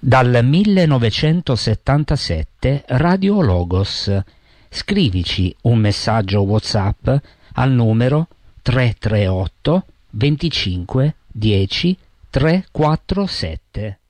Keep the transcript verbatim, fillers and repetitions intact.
Dal millenovecentosettantasette Radio Logos. Scrivici un messaggio WhatsApp al numero tre tre otto venticinque dieci trequarantasette.